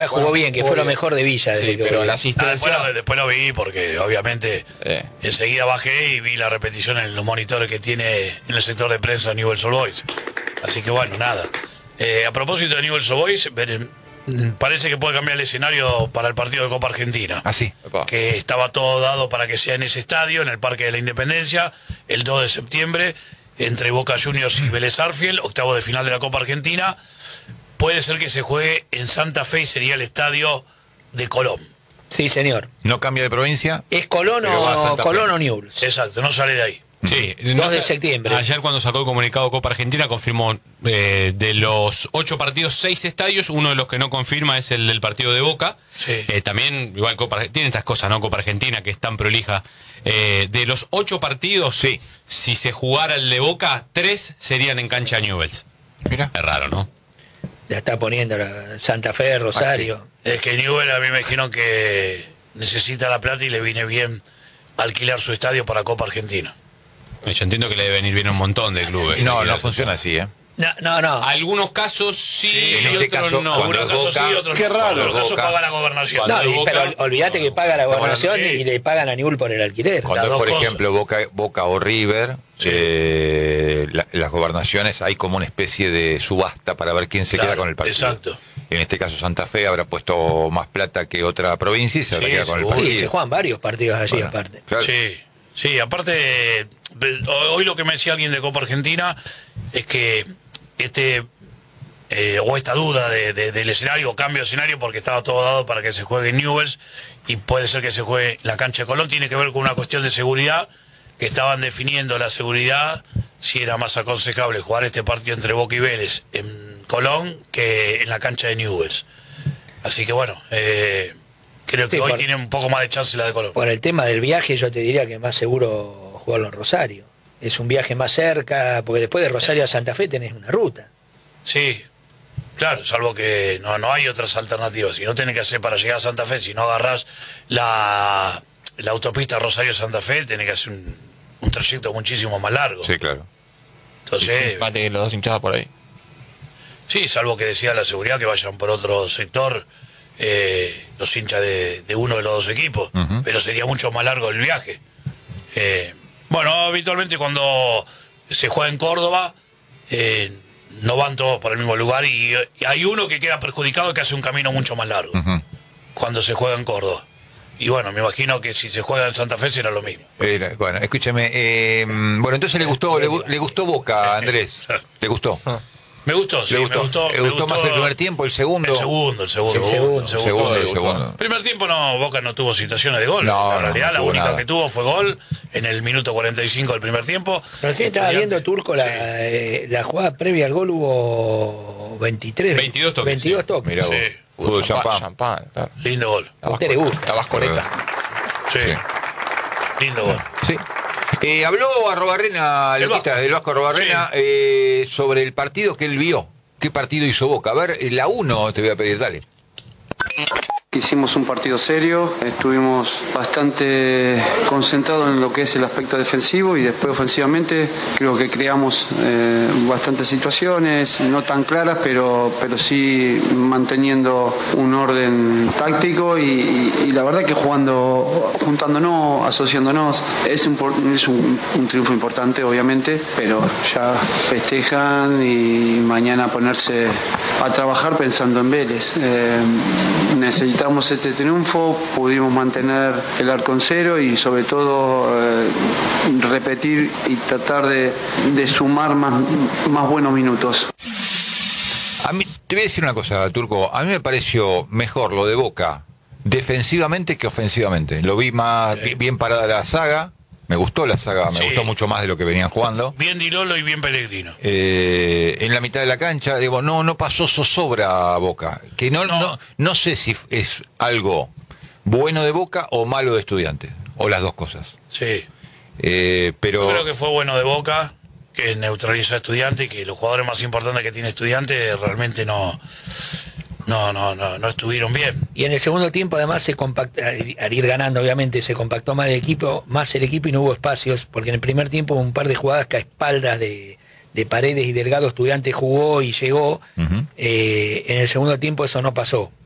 jugó bien, que fue lo mejor de Villa. Sí, pero la asistencia... Después lo vi porque obviamente enseguida bajé y vi la repetición en los monitores que tiene en el sector de prensa Newell's Old Boys. Así que bueno, nada. A propósito de Newell's Old Boys, parece que puede cambiar el escenario para el partido de Copa Argentina. Así. Que estaba todo dado para que sea en ese estadio, en el Parque de la Independencia, el 2 de septiembre, entre Boca Juniors y Vélez Sarsfield, octavo de final de la Copa Argentina. Puede ser que se juegue en Santa Fe y sería el estadio de Colón. Sí, señor. No cambia de provincia. Es Colón o Newell's. Exacto, no sale de ahí. Sí, 2 de septiembre. Ayer cuando sacó el comunicado Copa Argentina confirmó de los 8 partidos, 6 estadios. Uno de los que no confirma es el del partido de Boca. Sí. También, igual, tiene estas cosas, ¿no? Copa Argentina, que es tan prolija. De los 8 partidos, sí, si se jugara el de Boca, 3 serían en cancha de Newell's. Mira. Es raro, ¿no? La está poniendo Santa Fe, Rosario. Es que Newell's a mí me dijeron que necesita la plata y le viene bien alquilar su estadio para Copa Argentina. Yo entiendo que le debe venir bien a un montón de clubes. No funciona así, No. Algunos casos sí, en y este otros caso, no. Algunos casos Boca, sí, otros qué no. raro. En algunos casos Boca. paga la gobernación. No, Cuando Boca- pero olvídate que paga la gobernación sí. y le pagan a Newell's por el alquiler. Cuando Las es, dos por cosas. ejemplo, Boca o River, las gobernaciones, hay como una especie de subasta para ver quién se Claro, queda con el partido. exacto. En este caso Santa Fe habrá puesto más plata que otra provincia y se habrá Sí, quedado con el seguro. partido. Sí, se juegan varios partidos allí Bueno, aparte. claro. Sí, aparte, hoy lo que me decía alguien de Copa Argentina es que esta duda del escenario o cambio de escenario, porque estaba todo dado para que se juegue en Newell's y puede ser que se juegue en la cancha de Colón, tiene que ver con una cuestión de seguridad, que estaban definiendo la seguridad, si era más aconsejable jugar este partido entre Boca y Vélez en Colón que en la cancha de Newell's. Así que bueno, creo que Sí, hoy por- tiene un poco más de chance la de Colón. Por el tema del viaje, yo te diría que es más seguro jugarlo en Rosario. Es un viaje más cerca, porque después de Rosario a Santa Fe tenés una ruta. Sí, claro, salvo que no hay otras alternativas. Si no tenés que hacer para llegar a Santa Fe, si no agarrás la autopista Rosario-Santa Fe, tenés que hacer un trayecto muchísimo más largo. Sí, claro. Entonces, Mate que los dos hinchadas por ahí. sí, salvo que decía la seguridad que vayan por otro sector los hinchas de uno de los dos equipos, pero sería mucho más largo el viaje. Bueno, habitualmente cuando se juega en Córdoba, no van todos por el mismo lugar y hay uno que queda perjudicado que hace un camino mucho más largo cuando se juega en Córdoba. Y bueno, me imagino que si se juega en Santa Fe será lo mismo. Bueno, escúcheme. Bueno, entonces le gustó Boca, Andrés. ¿Le gustó? Me gustó, sí, ¿Le gustó? me ¿Le gustó más el primer tiempo, el segundo? El segundo. El segundo. Primer tiempo Boca no tuvo situaciones de gol. No, en realidad la tuvo única nada. que tuvo fue gol en el minuto 45 del primer tiempo. Recién estaba viendo, Turco, Sí. la jugada previa al gol hubo 22 toques. 22 toques. Mirá vos. Sí. Fútbol champán. Champán, claro. Lindo gol. A usted le gusta. La vasconeta. Sí. Sí. Lindo gol. Sí. Habló Arrobarrena, El Loquita, Vasco. del Vasco Arrobarrena, sobre el partido que él vio. ¿Qué partido hizo Boca? A ver, la 1 te voy a pedir, dale. Hicimos un partido serio, estuvimos bastante concentrados en lo que es el aspecto defensivo y después ofensivamente creo que creamos bastantes situaciones, no tan claras, pero sí manteniendo un orden táctico y la verdad que juntándonos, asociándonos, es un triunfo importante obviamente, pero ya festejan y mañana ponerse a trabajar pensando en Vélez. Necesitamos este triunfo, pudimos mantener el arco en cero y sobre todo repetir y tratar de sumar más buenos minutos. A mí, te voy a decir una cosa, Turco. A mí me pareció mejor lo de Boca defensivamente que ofensivamente. Lo vi más bien parada la saga. Me gustó la saga, me Sí. gustó mucho más de lo que venían jugando. Bien Di Lolo y bien Pellegrino. En la mitad de la cancha, digo, no pasó zozobra a Boca. Que no sé si es algo bueno de Boca o malo de Estudiantes, o las dos cosas. Sí. Pero Yo creo que fue bueno de Boca, que neutralizó a Estudiantes y que los jugadores más importantes que tiene Estudiantes realmente no estuvieron bien. Y en el segundo tiempo además se compactó, al ir ganando obviamente se compactó más el equipo y no hubo espacios, porque en el primer tiempo hubo un par de jugadas que a espaldas de Paredes y Delgado Estudiantes jugó y llegó. En el segundo tiempo eso no pasó.